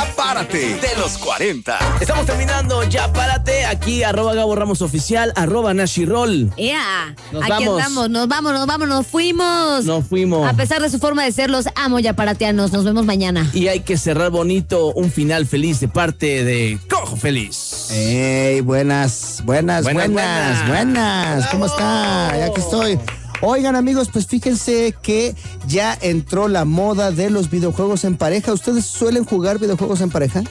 Ya Párate de los 40. Estamos terminando Ya Párate. Aquí @Gabo Ramos Oficial, @Nashirol. Aquí andamos, nos fuimos. Nos fuimos. A pesar de su forma de ser, los amo ya parateanos. Nos vemos mañana. Y hay que cerrar bonito, un final feliz de parte de Cojo Feliz. ¡Ey! Buenas. ¿Cómo está? Ya que estoy. Oigan, amigos, pues fíjense que ya entró la moda de los videojuegos en pareja. ¿Ustedes suelen jugar videojuegos en pareja?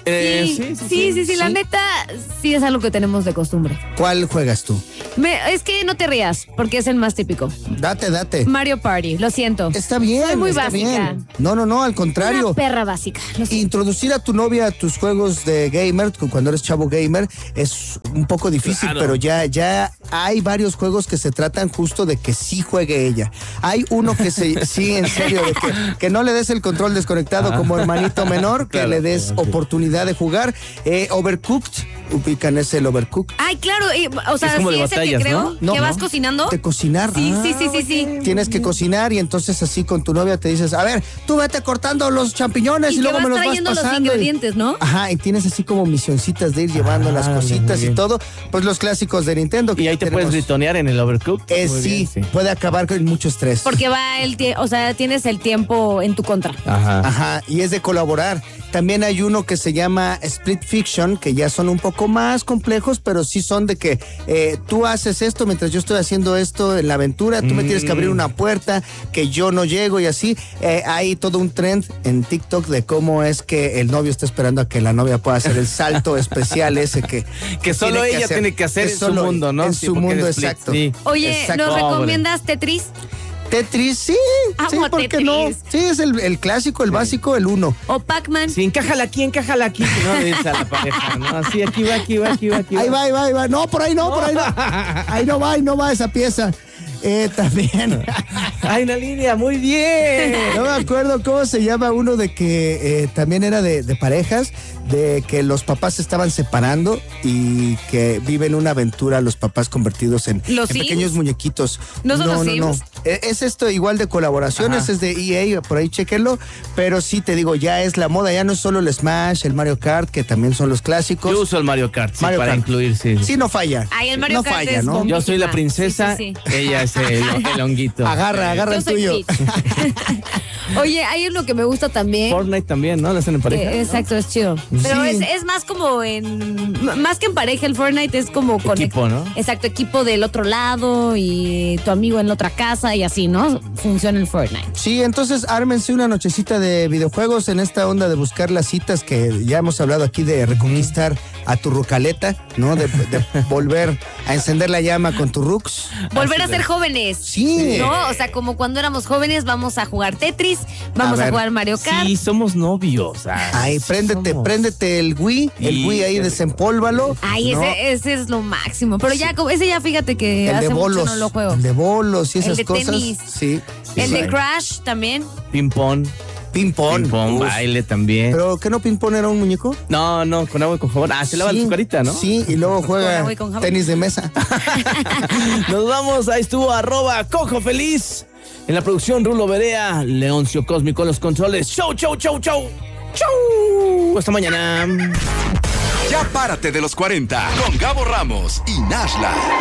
Sí, la neta, sí es algo que tenemos de costumbre. ¿Cuál juegas tú? Es que no te rías, porque es el más típico. Date. Mario Party, lo siento. Está bien. Soy muy está básica. Bien. No, al contrario. Una perra básica. Introducir a tu novia a tus juegos de gamer, cuando eres chavo gamer, es un poco difícil, claro. Pero ya hay varios juegos que se tratan justo de que sí juegue ella. Hay uno que sí, en serio, de que no le des el control desconectado como hermanito menor, que le des oportunidad de jugar. Overcooked, ubican ese el Overcooked. Ay, claro, o sea, es como sí de es el que batallas, creo, ¿no? que vas cocinando. De cocinar. Sí. Tienes que cocinar y entonces así con tu novia te dices, a ver, tú vete cortando los champiñones y luego me los vas trayendo pasando. los ingredientes, ¿no? Ajá, y tienes así como misioncitas de ir llevando las cositas y todo. Pues los clásicos de Nintendo. Y ahí te puedes gritonear en el Overcooked. Sí, puede acabar con mucho estrés. Porque tienes el tiempo en tu contra. Ajá, y es de colaborar. También hay uno que se llama Split Fiction, que ya son un poco más complejos, pero sí son de que tú haces esto mientras yo estoy haciendo esto en la aventura, tú me tienes que abrir una puerta que yo no llego y así. Hay todo un trend en TikTok de cómo es que el novio está esperando a que la novia pueda hacer el salto especial ese que solo ella tiene que hacer en su mundo, ¿no? En su mundo, exacto. Sí. Oye, Exacto. ¿nos recomiendas Tetris? Tetris, sí, ¿por qué Tetris. no? Sí, es el clásico, el básico, el 1. ¿O Pac-Man? Sí, encájala aquí, que no le dices a la pareja, ¿no? Así, aquí va. Ahí va. No, por ahí no. Ahí no va esa pieza. También. Hay una línea, muy bien. No me acuerdo cómo se llama uno de que también era de parejas, de que los papás se estaban separando y que viven una aventura los papás convertidos en pequeños muñequitos. No son los Sims. Es esto igual de colaboraciones, es de EA, por ahí chequenlo, pero sí te digo, ya es la moda, ya no es solo el Smash, el Mario Kart, que también son los clásicos. Yo uso el Mario Kart, para incluir, sí. Sí, no falla. Ay, el Mario no Kart falla, es ¿no? bombísima. Yo soy la princesa, Sí. ella es el honguito. Agarra Yo el soy tuyo. Peach. Oye, hay uno que me gusta también. Fortnite también, ¿no? ¿Lo hacen en pareja? Exacto, es chido. Pero Sí. es más como más que en pareja, el Fortnite es como con equipo, ¿no? Exacto, equipo del otro lado y tu amigo en la otra casa y así, ¿no? Funciona el Fortnite. Sí, entonces ármense una nochecita de videojuegos en esta onda de buscar las citas que ya hemos hablado aquí de reconquistar a tu rucaleta, ¿no? De volver a encender la llama con tu rux. Volver a ser jóvenes. Sí. ¿No? O sea, como cuando éramos jóvenes, vamos a jugar Tetris, vamos a jugar Mario Kart. Sí, somos novios. Ay, préndete el Wii ahí, desempólvalo. Ay, ¿no? ese es lo máximo. Pero ya, ese ya fíjate que El hace de bolos, mucho no lo juego. el de bolos y esas El de cosas. tenis. Sí. El de Crash también. Ping-pong. Ping-pong. Baile también. ¿Pero qué no ping-pong era un muñeco? No, con agua y con jabón. Se lava su carita, ¿no? Sí, y luego juega agua y con jabón. tenis de mesa. Nos vamos, ahí estuvo @Cojo Feliz. En la producción, Rulo Berea, Leoncio Cósmico en los controles. Chau. Hasta mañana. Ya Párate de los 40 con Gabo Ramos y Nashla.